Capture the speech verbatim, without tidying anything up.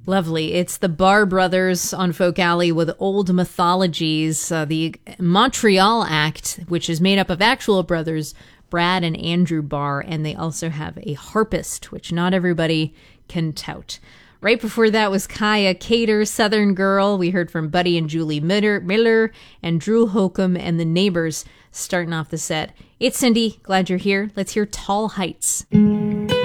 Lovely. It's the Barr Brothers on Folk Alley with Old Mythologies, uh, the Montreal Act, which is made up of actual brothers, Brad and Andrew Barr, and they also have a harpist, which not everybody can tout. Right before that was Kaya Cater, Southern Girl. We heard from Buddy and Julie Miller, Miller and Drew Holcomb and the Neighbors starting off the set. It's Cindy. Glad you're here. Let's hear Tall Heights.